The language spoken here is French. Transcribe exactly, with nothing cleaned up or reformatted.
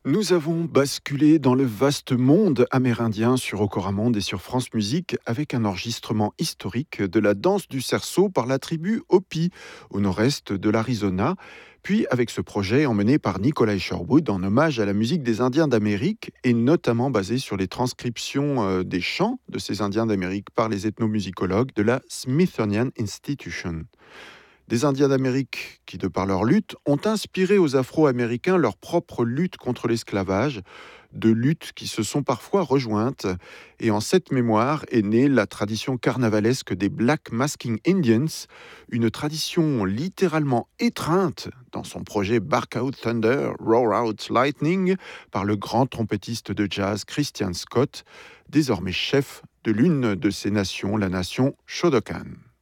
Nous avons basculé dans le vaste monde amérindien sur Ocoramonde et sur France Musique avec un enregistrement historique de la danse du cerceau par la tribu Hopi au nord-est de l'Arizona, puis avec ce projet emmené par Nikolai Sherwood en hommage à la musique des Indiens d'Amérique et notamment basé sur les transcriptions euh, des chants de ces Indiens d'Amérique par les ethnomusicologues de la Smithsonian Institution. Des Indiens d'Amérique qui, de par leur lutte, ont inspiré aux Afro-Américains leur propre lutte contre l'esclavage, de luttes qui se sont parfois rejointes. Et en cette mémoire est née la tradition carnavalesque des Black Masking Indians, une tradition littéralement étreinte dans son projet Bark Out Thunder, Roar Out Lightning par le grand trompettiste de jazz Christian Scott, désormais chef de l'une de ces nations, la nation Shodokan.